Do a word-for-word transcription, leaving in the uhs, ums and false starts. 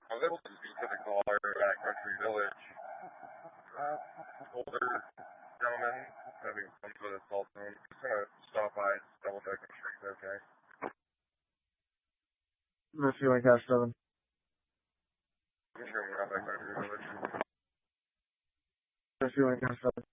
I was able to speak to the caller at Country Village. Uh, older gentleman having fun with his cell phone. Just gonna stop by, double check, make sure he's okay. Mercy Lancaster seven. I'm sure we're not at Country Village. Mercy Lancaster seven.